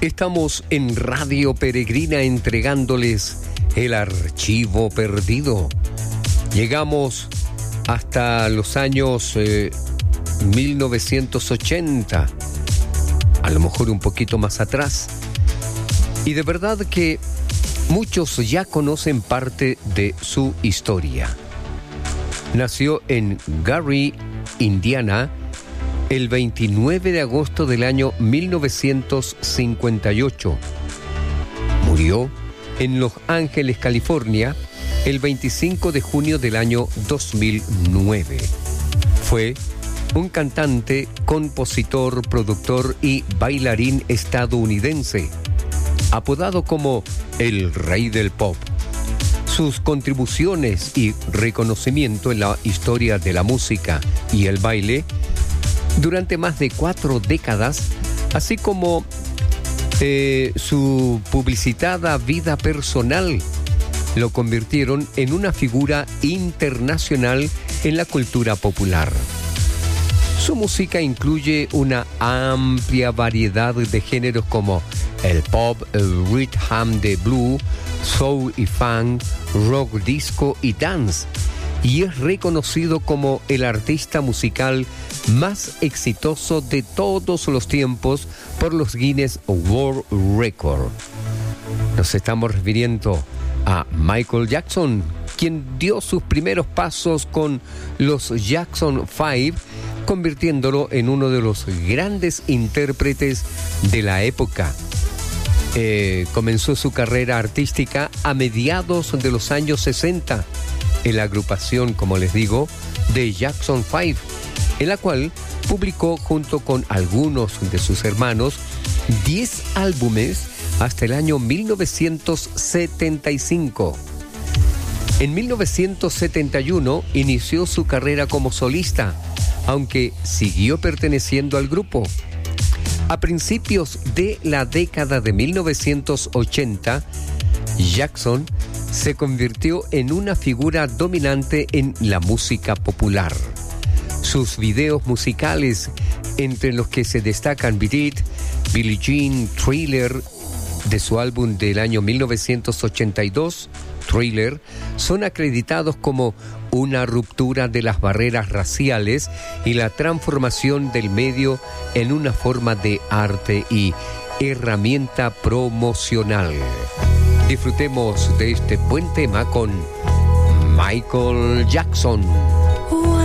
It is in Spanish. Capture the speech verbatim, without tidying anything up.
Estamos en Radio Peregrina entregándoles el archivo perdido. Llegamos hasta los años eh, mil novecientos ochenta, a lo mejor un poquito más atrás. Y de verdad que muchos ya conocen parte de su historia. Nació en Gary, Indiana, el veintinueve de agosto del año mil novecientos cincuenta y ocho. Murió en Los Ángeles, California, el veinticinco de junio del año dos mil nueve. Fue un cantante, compositor, productor y bailarín estadounidense, apodado como el Rey del Pop. Sus contribuciones y reconocimiento en la historia de la música y el baile durante más de cuatro décadas, así como eh, su publicitada vida personal, lo convirtieron en una figura internacional en la cultura popular. Su música incluye una amplia variedad de géneros como el pop, el rhythm de blues, soul y funk, rock, disco y dance, y es reconocido como el artista musical más exitoso de todos los tiempos por los Guinness World Record. Nos estamos refiriendo a Michael Jackson, quien dio sus primeros pasos con los Jackson Five, convirtiéndolo en uno de los grandes intérpretes de la época. Eh, comenzó su carrera artística a mediados de los años sesenta en la agrupación, como les digo, de Jackson Five, en la cual publicó junto con algunos de sus hermanos diez álbumes hasta el año mil novecientos setenta y cinco. En mil novecientos setenta y uno inició su carrera como solista, aunque siguió perteneciendo al grupo. A principios de la década de mil novecientos ochenta, Jackson se convirtió en una figura dominante en la música popular. Sus videos musicales, entre los que se destacan Beat It, Billie Jean, Thriller, de su álbum del año mil novecientos ochenta y dos, Thriller, son acreditados como una ruptura de las barreras raciales y la transformación del medio en una forma de arte y herramienta promocional. Disfrutemos de este buen tema con Michael Jackson.